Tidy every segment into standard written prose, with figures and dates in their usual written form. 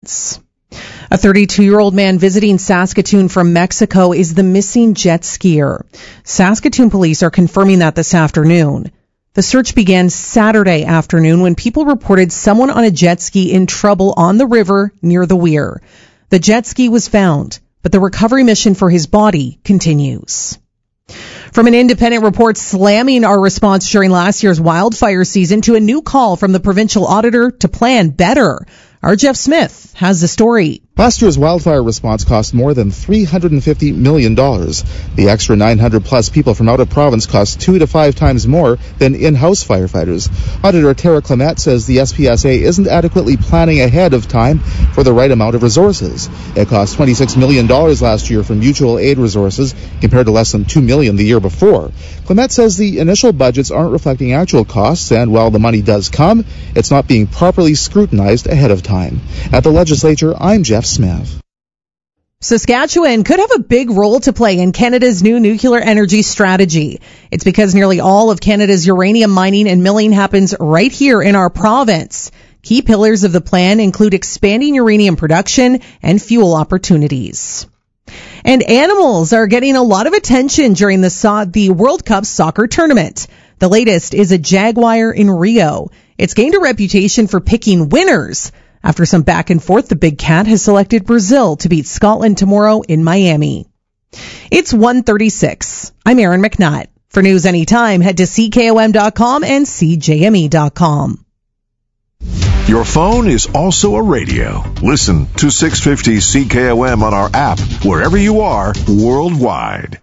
headlines. A 32-year-old man visiting Saskatoon from Mexico is the missing jet skier. Saskatoon police are confirming that this afternoon. The search began Saturday afternoon when people reported someone on a jet ski in trouble on the river near the Weir. The jet ski was found, but the recovery mission for his body continues. From an independent report slamming our response during last year's wildfire season to a new call from the provincial auditor to plan better, our Jeff Smith has the story. Last year's wildfire response cost more than $350 million. The extra 900-plus people from out of province cost 2 to 5 times more than in-house firefighters. Auditor Tara Clement says the SPSA isn't adequately planning ahead of time for the right amount of resources. It cost $26 million last year from mutual aid resources compared to less than $2 million the year before. Clement says the initial budgets aren't reflecting actual costs, and while the money does come, it's not being properly scrutinized ahead of time. At the legislature, I'm Jeff Smith. Saskatchewan could have a big role to play in Canada's new nuclear energy strategy. It's because nearly all of Canada's uranium mining and milling happens right here in our province. Key pillars of the plan include expanding uranium production and fuel opportunities. And animals are getting a lot of attention during the World Cup soccer tournament. The latest is a jaguar in Rio. It's gained a reputation for picking winners. After some back and forth, the big cat has selected Brazil to beat Scotland tomorrow in Miami. It's 1:36. I'm Erin McNutt. For news anytime, head to CKOM.com and CJME.com. Your phone is also a radio. Listen to 650 CKOM on our app, wherever you are, worldwide.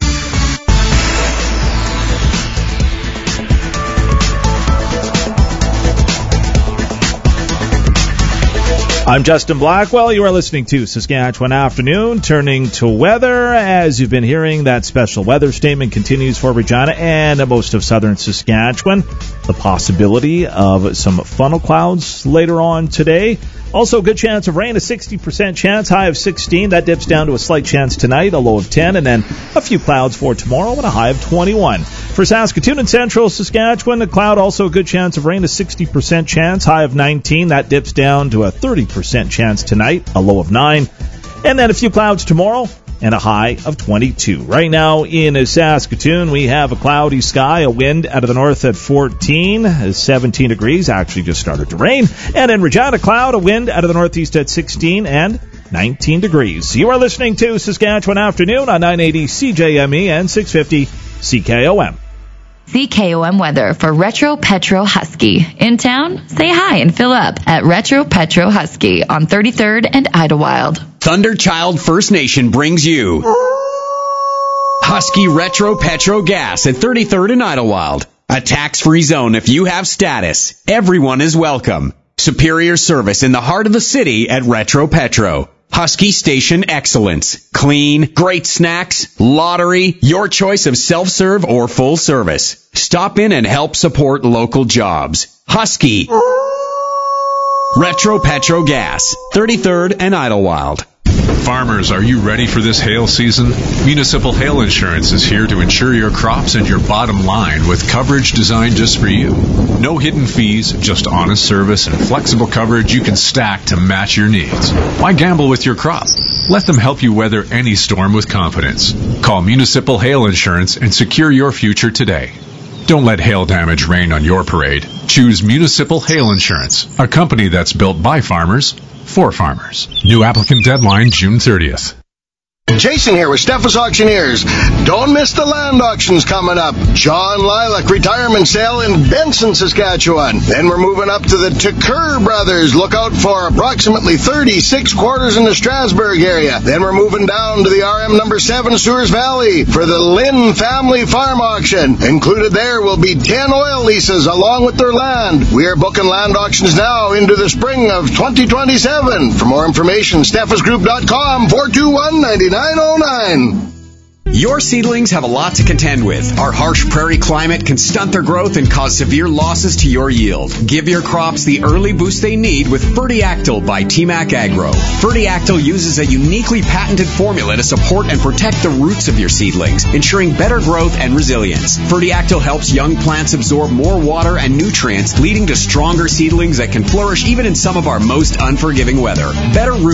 I'm Justin Blackwell. You are listening to Saskatchewan Afternoon. Turning to weather, as you've been hearing, that special weather statement continues for Regina and most of southern Saskatchewan. The possibility of some funnel clouds later on today. Also, good chance of rain, a 60% chance, high of 16. That dips down to a slight chance tonight, a low of 10, and then a few clouds for tomorrow and a high of 21. For Saskatoon and central Saskatchewan, a cloud, also a good chance of rain, a 60% chance, high of 19. That dips down to a 30% chance tonight, a low of 9. And then a few clouds tomorrow and a high of 22. Right now in Saskatoon, we have a cloudy sky, a wind out of the north at 14, 17 degrees, actually just started to rain. And in Regina, cloud, a wind out of the northeast at 16 and 19 degrees. You are listening to Saskatchewan Afternoon on 980 CJME and 650 CKOM. CKOM weather for Retro Petro Husky. In town, say hi and fill up at Retro Petro Husky on 33rd and Idlewild. Thunderchild First Nation brings you Husky Retro Petro Gas at 33rd and Idlewild. A tax-free zone if you have status. Everyone is welcome. Superior service in the heart of the city at Retro Petro. Husky Station Excellence. Clean, great snacks, lottery, your choice of self-serve or full service. Stop in and help support local jobs. Husky. Retro Petro Gas. 33rd and Idlewild. Farmers, are you ready for this hail season? Municipal Hail Insurance is here to insure your crops and your bottom line with coverage designed just for you. No hidden fees, just honest service and flexible coverage you can stack to match your needs. Why gamble with your crop? Let them help you weather any storm with confidence. Call Municipal Hail Insurance and secure your future today. Don't let hail damage rain on your parade. Choose Municipal Hail Insurance, a company that's built by farmers, for farmers. New applicant deadline June 30th. Jason here with Steffes Auctioneers. Don't miss the land auctions coming up. John Lilac retirement sale in Benson, Saskatchewan. Then we're moving up to the Tucker Brothers. Look out for approximately 36 quarters in the Strasbourg area. Then we're moving down to the RM number 7 Sewers Valley for the Lynn Family Farm Auction. Included there will be 10 oil leases along with their land. We are booking land auctions now into the spring of 2027. For more information, steffesgroup.com 421-9909. Your seedlings have a lot to contend with. Our harsh prairie climate can stunt their growth and cause severe losses to your yield. Give your crops the early boost they need with Fertiactyl by TMAC Agro. Fertiactyl uses a uniquely patented formula to support and protect the roots of your seedlings, ensuring better growth and resilience. Fertiactyl helps young plants absorb more water and nutrients, leading to stronger seedlings that can flourish even in some of our most unforgiving weather. Better roots